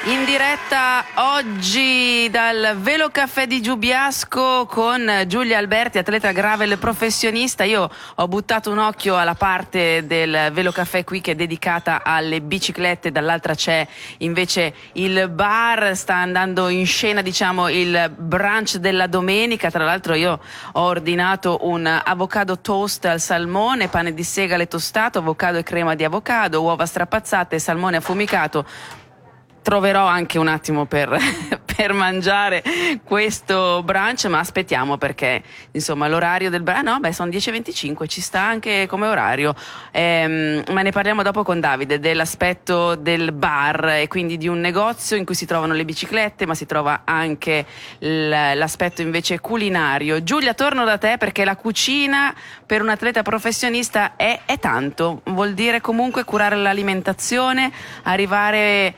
In diretta oggi dal Velocaffè di Giubiasco con Giulia Alberti, atleta gravel professionista. Io ho buttato un occhio alla parte del Velocaffè qui che è dedicata alle biciclette, dall'altra c'è invece il bar, sta andando in scena diciamo il brunch della domenica. Tra l'altro io ho ordinato un avocado toast al salmone, pane di segale tostato, avocado e crema di avocado, uova strapazzate, salmone affumicato. Troverò anche un attimo per mangiare questo brunch, ma aspettiamo perché insomma l'orario del brunch, no beh sono 10:25, ci sta anche come orario, ma ne parliamo dopo con Davide dell'aspetto del bar e quindi di un negozio in cui si trovano le biciclette, ma si trova anche l'aspetto invece culinario. Giulia, torno da te perché la cucina per un atleta professionista è tanto, vuol dire comunque curare l'alimentazione, arrivare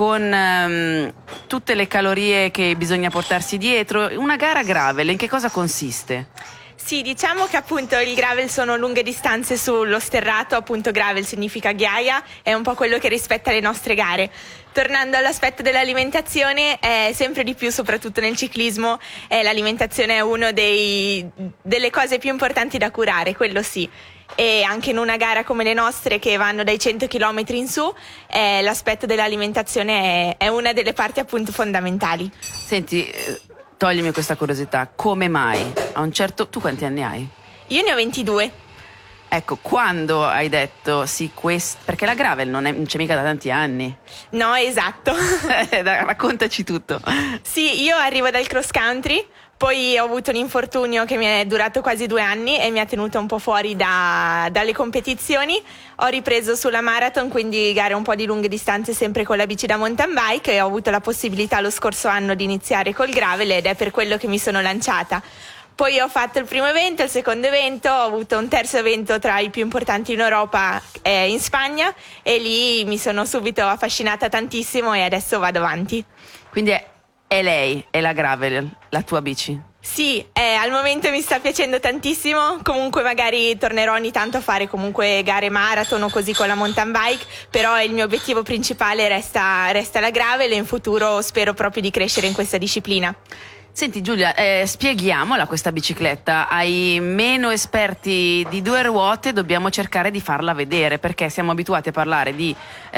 con tutte le calorie che bisogna portarsi dietro. Una gara gravel, in che cosa consiste? Sì, diciamo che appunto il gravel sono lunghe distanze sullo sterrato, appunto gravel significa ghiaia, è un po' quello che rispetta le nostre gare. Tornando all'aspetto dell'alimentazione, sempre di più, soprattutto nel ciclismo, l'alimentazione è una delle cose più importanti da curare, quello sì. E anche in una gara come le nostre che vanno dai 100 km in su, l'aspetto dell'alimentazione è una delle parti appunto fondamentali. Senti, toglimi questa curiosità, come mai a un certo... Tu quanti anni hai? Io ne ho 22. Ecco, quando hai detto sì, perché la gravel non c'è mica da tanti anni. No, esatto. Raccontaci tutto. Sì, io arrivo dal cross country, poi ho avuto un infortunio che mi è durato quasi 2 anni e mi ha tenuto un po' fuori dalle competizioni. Ho ripreso sulla marathon, quindi gare un po' di lunghe distanze sempre con la bici da mountain bike, e ho avuto la possibilità lo scorso anno di iniziare col gravel ed è per quello che mi sono lanciata. Poi ho fatto il primo evento, il secondo evento, ho avuto un terzo evento tra i più importanti in Europa, in Spagna, e lì mi sono subito affascinata tantissimo e adesso vado avanti. Quindi è lei, è la gravel, la tua bici? Sì, al momento mi sta piacendo tantissimo, comunque magari tornerò ogni tanto a fare comunque gare marathon o così con la mountain bike, però il mio obiettivo principale resta la gravel e in futuro spero proprio di crescere in questa disciplina. Senti Giulia, spieghiamola questa bicicletta. Ai meno esperti di 2 ruote dobbiamo cercare di farla vedere, perché siamo abituati a parlare di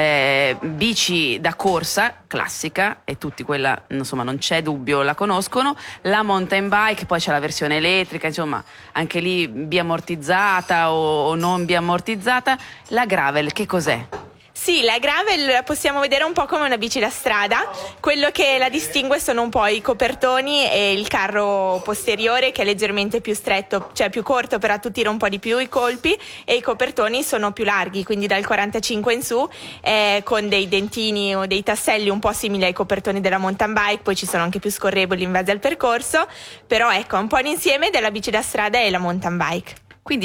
bici da corsa classica e tutti quella insomma non c'è dubbio la conoscono, la mountain bike, poi c'è la versione elettrica, insomma anche lì biammortizzata o non biammortizzata. La gravel che cos'è? Sì, la gravel la possiamo vedere un po' come una bici da strada. Quello che la distingue sono un po' i copertoni e il carro posteriore che è leggermente più stretto, cioè più corto per attutire un po' di più i colpi, e i copertoni sono più larghi, quindi dal 45 in su, con dei dentini o dei tasselli un po' simili ai copertoni della mountain bike. Poi ci sono anche più scorrevoli in base al percorso, però ecco, un po' l'insieme della bici da strada e la mountain bike.